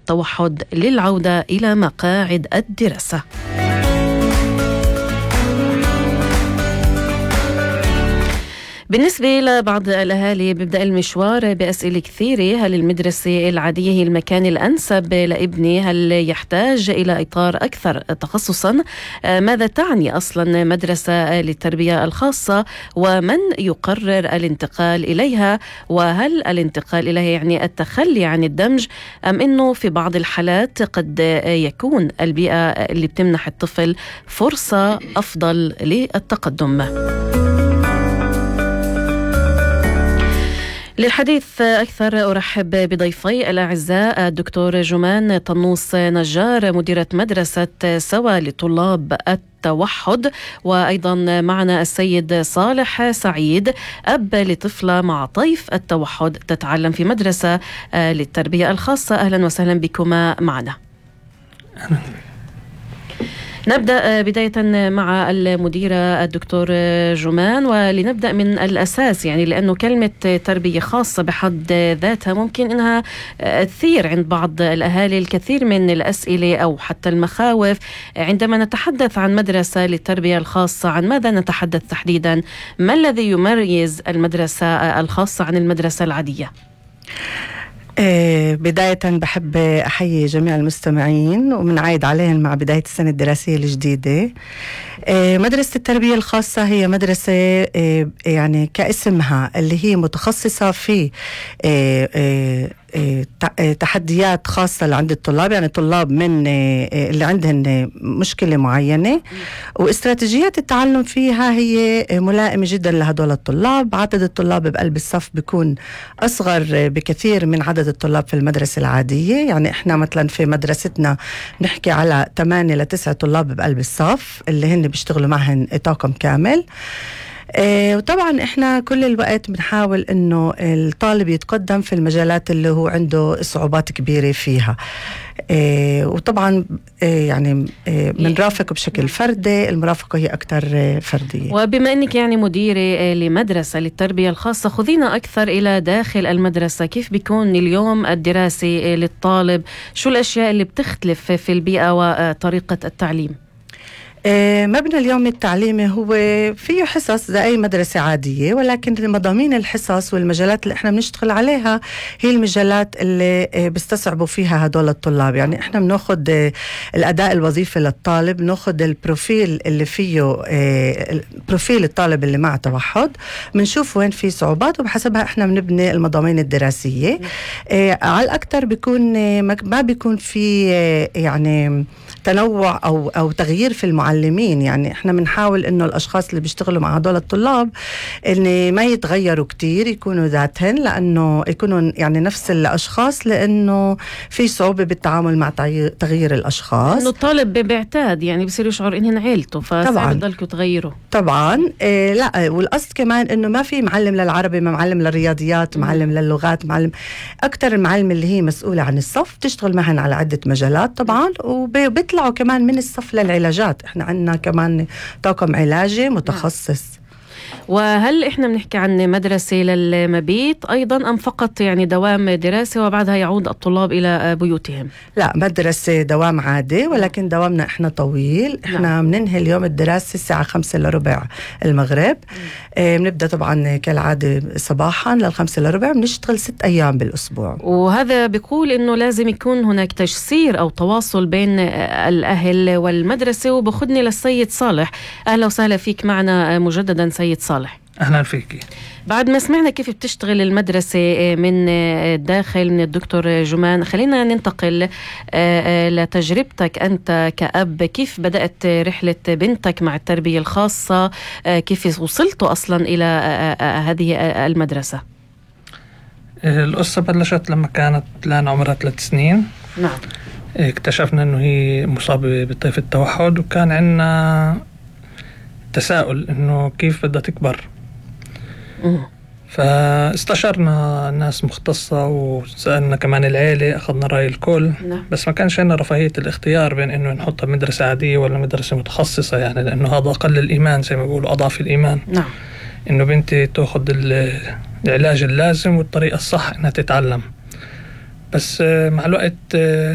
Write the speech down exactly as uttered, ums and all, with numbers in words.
التوحد للعودة إلى مقاعد الدراسة. بالنسبة لبعض الأهالي بيبدأ المشوار بأسئلة كثيرة. هل المدرسة العادية هي المكان الأنسب لابني؟ هل يحتاج إلى إطار أكثر تخصصا؟ ماذا تعني أصلا مدرسة للتربية الخاصة؟ ومن يقرر الانتقال إليها؟ وهل الانتقال إليها يعني التخلي عن الدمج، أم أنه في بعض الحالات قد يكون البيئة اللي بتمنح الطفل فرصة أفضل للتقدم؟ للحديث أكثر أرحب بضيفي الأعزاء الدكتور جمان طنوس نجار، مديرة مدرسة سوا لطلاب التوحد، وأيضا معنا السيد صالح سعيد، أب لطفلة مع طيف التوحد تتعلم في مدرسة للتربية الخاصة. أهلا وسهلا بكما معنا. نبدأ بداية مع المديرة الدكتور جمان، ولنبدأ من الأساس، يعني لأنه كلمة تربية خاصة بحد ذاتها ممكن أنها تثير عند بعض الأهالي الكثير من الأسئلة أو حتى المخاوف. عندما نتحدث عن مدرسة للتربية الخاصة، عن ماذا نتحدث تحديدا؟ ما الذي يميز المدرسة الخاصة عن المدرسة العادية؟ بداية بحب أحيي جميع المستمعين ومنعايد عليهم مع بداية السنة الدراسية الجديدة. مدرسة التربية الخاصة هي مدرسة يعني كاسمها اللي هي متخصصة في تحديات خاصة عند الطلاب، يعني طلاب من اللي عندهم مشكلة معينة، واستراتيجيات التعلم فيها هي ملائمة جدا لهدول الطلاب. عدد الطلاب بقلب الصف بيكون أصغر بكثير من عدد الطلاب في المدرسة العادية. يعني إحنا مثلا في مدرستنا نحكي على ثمانية لتسعة طلاب بقلب الصف اللي هن بيشتغلوا معهن طاقم كامل. آه وطبعا احنا كل الوقت بنحاول انه الطالب يتقدم في المجالات اللي هو عنده صعوبات كبيرة فيها. آه وطبعا آه يعني آه بنرافق بشكل فردي، المرافقة هي أكتر آه فردية. وبما أنك يعني مديرة لمدرسة للتربية الخاصة، خذينا أكثر إلى داخل المدرسة. كيف بيكون اليوم الدراسي للطالب؟ شو الأشياء اللي بتختلف في البيئة وطريقة التعليم؟ مبنى اليوم التعليمي هو فيه حصص زي أي مدرسة عادية، ولكن مضامين الحصص والمجالات اللي احنا بنشتغل عليها هي المجالات اللي بيستصعبوا فيها هدول الطلاب. يعني احنا بناخد الأداء الوظيفي للطالب، بناخد البروفيل اللي فيه بروفيل الطالب اللي مع توحد، بنشوف وين فيه صعوبات وبحسبها احنا بنبني المضامين الدراسية. على الأكثر بيكون ما بيكون في يعني تنوع أو أو تغيير في المعلمين. يعني احنا بنحاول انه الاشخاص اللي بيشتغلوا مع هدول الطلاب ان ما يتغيروا كتير، يكونوا ذاتهن، لانه يكونوا يعني نفس الاشخاص، لانه في صعوبة بالتعامل مع تغيير الاشخاص. انه الطالب بيعتاد، يعني بصير يشعر انهن عيلته، فصعب يضلكوا تغيروا. طبعا إيه لا، والقصد كمان انه ما في معلم للعربي، ما معلم للرياضيات، معلم للغات، معلم اكتر المعلم اللي هي مسؤولة عن الصف، تشتغل معهن على عدة مجالات طبعا، وبيطلعوا كمان من الصف للعلاجات. احنا عندنا كمان طاقم علاجي متخصص. وهل احنا بنحكي عن مدرسة للمبيت ايضا، ام فقط يعني دوام دراسة وبعدها يعود الطلاب الى بيوتهم؟ لا، مدرسة دوام عادي، ولكن دوامنا احنا طويل. احنا بننهي اليوم الدراسي الساعة خمسة الا ربع المغرب. اه بنبدأ طبعا كالعادة صباحا للخمسة الا ربع، بنشتغل ست ايام بالاسبوع. وهذا بيقول انه لازم يكون هناك تجسير او تواصل بين الاهل والمدرسة. وبخدني للسيد صالح. اهلا وسهلا فيك معنا مجددا سيد صالح. أهلا فيكي. بعد ما سمعنا كيف بتشتغل المدرسة من الداخل من الدكتور جمان، خلينا ننتقل لتجربتك أنت كأب. كيف بدأت رحلة بنتك مع التربية الخاصة؟ كيف وصلتوا أصلا إلى هذه المدرسة؟ القصة بلشت لما كانت لان عمرها ثلاث سنين. نعم. اكتشفنا أنه هي مصابة بطيف التوحد، وكان عندنا تساؤل أنه كيف بدها تكبر. فاستشرنا ناس مختصة وسألنا كمان العيلة، أخذنا رأي الكل. نعم. بس ما كانش عندنا رفاهية الاختيار بين إنه نحطها مدرسة عادية ولا مدرسة متخصصة، يعني لأنه هذا أقل الإيمان زي ما بيقولوا، أضعف الإيمان. نعم. إنه بنتي تأخذ العلاج اللازم والطريقة الصح إنها تتعلم. بس مع الوقت